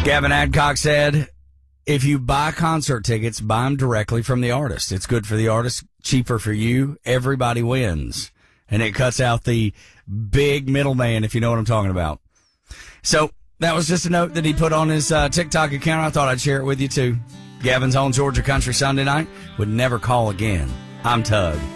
Gavin Adcock said, if you buy concert tickets, buy them directly from the artist. It's good for the artist, cheaper for you. Everybody wins. And it cuts out the big middleman, if you know what I'm talking about. So that was just a note that he put on his TikTok account. I thought I'd share it with you, too. Gavin's on Georgia Country Sunday night. Would never call again. I'm Tug.